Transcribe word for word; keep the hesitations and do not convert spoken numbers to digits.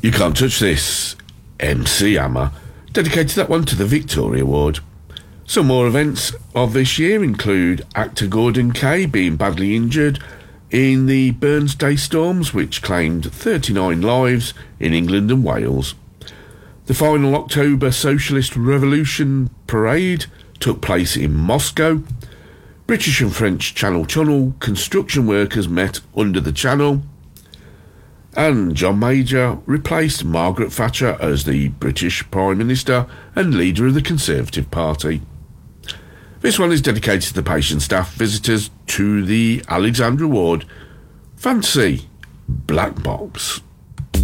You Can't Touch This, M C Hammer, dedicated that one to the Victoria Award. Some more events of this year include actor Gordon Kay being badly injured in the Burnsday storms, which claimed thirty-nine lives in England and Wales. The final October Socialist Revolution Parade took place in Moscow. British and French Channel Tunnel construction workers met under the channel. And John Major replaced Margaret Thatcher as the British Prime Minister and leader of the Conservative Party. This one is dedicated to the patient, staff, visitors to the Alexandra Ward. Fancy Black Box.